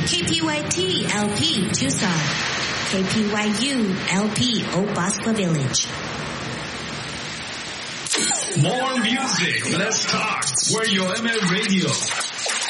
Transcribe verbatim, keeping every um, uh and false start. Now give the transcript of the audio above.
K P Y T L P Tucson, K P Y U L P Obaspa Village. More music, less talk. We're your M L Radio.